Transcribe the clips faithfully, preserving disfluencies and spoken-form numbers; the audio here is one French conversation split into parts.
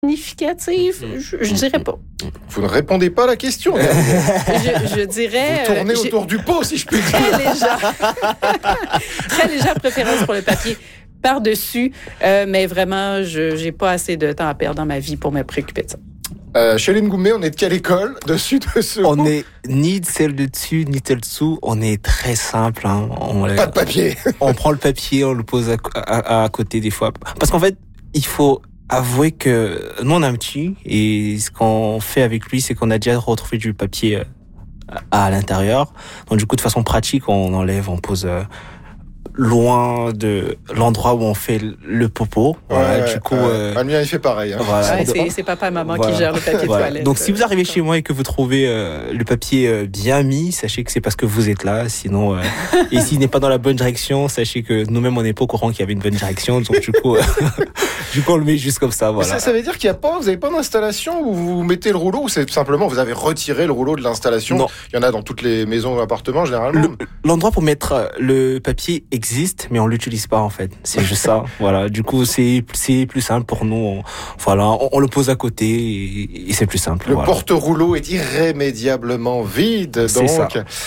significative, je, je dirais pas. Vous ne répondez pas à la question. je, je dirais... Vous tournez euh, autour du pot, si je puis dire. Très légère. Très légère préférence pour le papier par-dessus, euh, mais vraiment, je n'ai pas assez de temps à perdre dans ma vie pour me préoccuper de ça. Euh, chez Ngoumé, on est de quelle école? Dessus, dessous? On est ni de celle de dessus, ni de celle dessous. On est très simple. Hein. On, Pas de papier. On prend le papier, on le pose à, à, à côté des fois. Parce qu'en fait, il faut avouer que nous, on a un petit, et ce qu'on fait avec lui, c'est qu'on a déjà retrouvé du papier à, à l'intérieur. Donc du coup, de façon pratique, on enlève, on pose... Euh, loin de l'endroit où on fait le popo. Voilà, ouais, du coup, euh, euh, le mien, il fait pareil. Hein. Voilà. Ouais, c'est, c'est papa et maman voilà. qui gèrent le papier voilà. toilette. Donc, si vous arrivez chez moi et que vous trouvez euh, le papier euh, bien mis, sachez que c'est parce que vous êtes là. Sinon, euh, et s'il n'est pas dans la bonne direction, sachez que nous-mêmes, on n'est pas au courant qu'il y avait une bonne direction. Donc, du coup, euh, du coup, on le met juste comme ça. Voilà. Ça, ça veut dire qu'il y a pas, vous n'avez pas d'installation où vous mettez le rouleau, ou c'est simplement vous avez retiré le rouleau de l'installation? Non. Il y en a dans toutes les maisons ou appartements généralement. Le, l'endroit pour mettre le papier existe, mais on l'utilise pas en fait. C'est juste ça. Voilà. Du coup, c'est c'est plus simple pour nous. On, voilà, on, on le pose à côté et, et c'est plus simple. Le voilà. porte-rouleau est irrémédiablement vide. C'est donc, ça.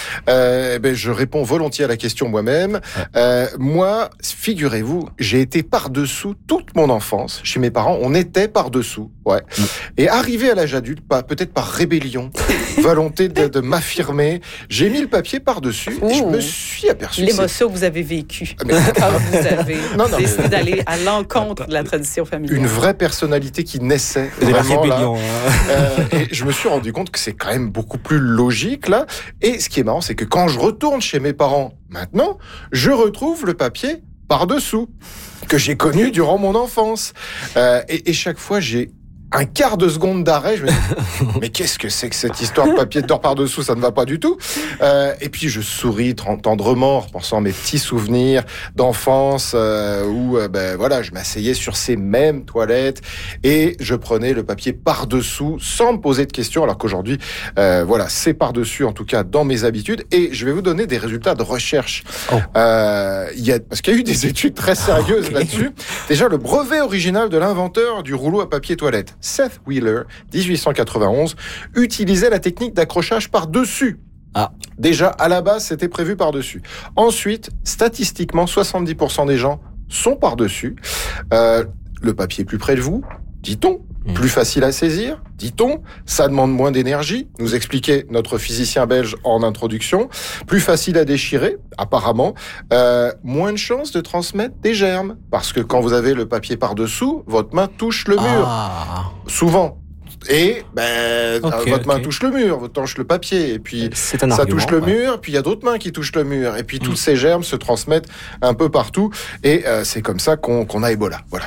Euh, ben, je réponds volontiers à la question moi-même. Ouais. Euh, moi, figurez-vous, j'ai été par-dessous toute mon enfance. Chez mes parents, on était par-dessous. Ouais. Mm. Et arrivé à l'âge adulte, pas, peut-être par rébellion, volonté de, de m'affirmer, j'ai mis le papier par-dessus. Ouh. Et je me suis aperçu. L'émotion que vous avez vécue. Mais... quand vous avez non, non, décidé mais... d'aller à l'encontre de la tradition familiale. Une vraie personnalité qui naissait. De la rébellion. Hein. Euh, et je me suis rendu compte que c'est quand même beaucoup plus logique là. Et ce qui est marrant, c'est que quand je retourne chez mes parents maintenant, je retrouve le papier par-dessous que j'ai connu durant mon enfance. Euh, et, et chaque fois, j'ai un quart de seconde d'arrêt, je me dis, mais qu'est-ce que c'est que cette histoire de papier d'or par-dessous, ça ne va pas du tout. Euh, et puis je souris tendrement, en repensant à mes petits souvenirs d'enfance, euh, où euh, ben voilà, je m'asseyais sur ces mêmes toilettes et je prenais le papier par-dessous sans me poser de questions, alors qu'aujourd'hui, euh, voilà, c'est par-dessus, en tout cas dans mes habitudes. Et je vais vous donner des résultats de recherche. Oh. Euh, il y a, parce qu'il y a eu des études très sérieuses okay. là-dessus. Déjà, le brevet original de l'inventeur du rouleau à papier toilette, Seth Wheeler, dix-huit cent quatre-vingt-onze, utilisait la technique d'accrochage par-dessus. Ah. Déjà, à la base, c'était prévu par-dessus. Ensuite, statistiquement, soixante-dix pour cent des gens sont par-dessus. Euh, le papier est plus près de vous, dit-on. Mmh. Plus facile à saisir, dit-on. Ça demande moins d'énergie, nous expliquait notre physicien belge en introduction. Plus facile à déchirer, apparemment. Euh, moins de chances de transmettre des germes. Parce que quand vous avez le papier par-dessous, votre main touche le mur. Ah. Souvent. Et ben, okay, votre main okay. touche le mur, votre touche le papier, et puis ça argument, touche le ouais. mur, puis il y a d'autres mains qui touchent le mur, et puis mmh. tous ces germes se transmettent un peu partout, et euh, c'est comme ça qu'on, qu'on a Ebola. Voilà.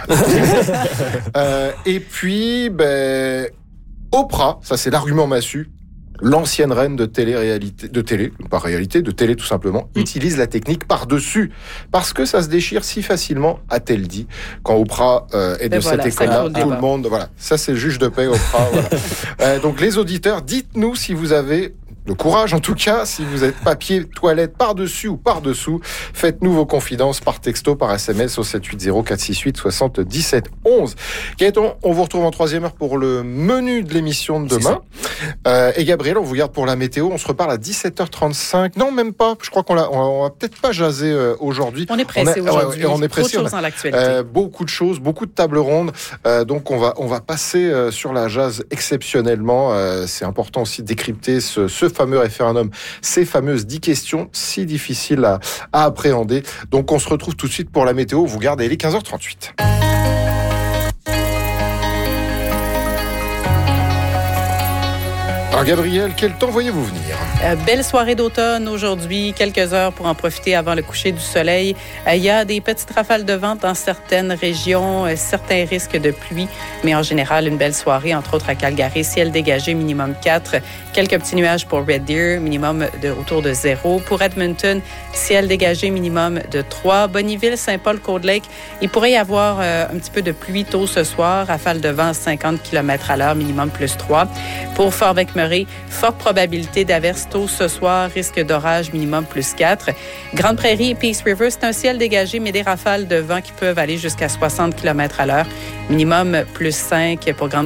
euh, et puis, ben, Oprah, ça c'est l'argument massu, l'ancienne reine de télé-réalité, de télé, pas réalité, de télé tout simplement, mmh. utilise la technique par-dessus. Parce que ça se déchire si facilement, a-t-elle dit. Quand Oprah euh, est ben de voilà, cette école-là, tout débat. Le monde, voilà. Ça, c'est le juge de paix, Oprah. Voilà. euh, donc, les auditeurs, dites-nous si vous avez le courage, en tout cas, si vous êtes papier toilette par-dessus ou par-dessous, faites-nous vos confidences par texto, par S M S au sept huit zéro quatre six huit soixante-dix-sept onze. Gaëtan, on vous retrouve en troisième heure pour le menu de l'émission de demain. Euh, et Gabriel, on vous garde pour la météo. On se reparle à dix-sept heures trente-cinq. Non, même pas. Je crois qu'on l'a, on va peut-être pas jaser euh, aujourd'hui. On est pressé on a, aujourd'hui. Ouais, on est pressé. Beaucoup de choses dans l'actualité. Euh, beaucoup de choses, beaucoup de tables rondes. Euh, donc on va, on va passer euh, sur la jazz exceptionnellement. Euh, c'est important aussi de décrypter ce, ce fameux référendum, ces fameuses dix questions si difficiles à, à appréhender. Donc on se retrouve tout de suite pour la météo. Vous gardez les quinze heures trente-huit. Alors Gabriel, quel temps voyez-vous venir? Euh, belle soirée d'automne aujourd'hui, quelques heures pour en profiter avant le coucher du soleil. Euh, il y a des petites rafales de vent dans certaines régions, euh, certains risques de pluie, mais en général, une belle soirée, entre autres à Calgary, ciel dégagé, minimum quatre. Quelques petits nuages pour Red Deer, minimum de, autour de zéro. Pour Edmonton, ciel dégagé, minimum de trois. Bonnyville, Saint-Paul, Cold Lake, il pourrait y avoir euh, un petit peu de pluie tôt ce soir, rafale de vent à cinquante kilomètres à l'heure, minimum plus trois. Pour Fort-Bec-Murray, demeurer. Forte probabilité d'averse tôt ce soir, risque d'orage minimum plus quatre. Grande Prairie et Peace River, c'est un ciel dégagé, mais des rafales de vent qui peuvent aller jusqu'à soixante kilomètres à l'heure. Minimum plus cinq pour Grande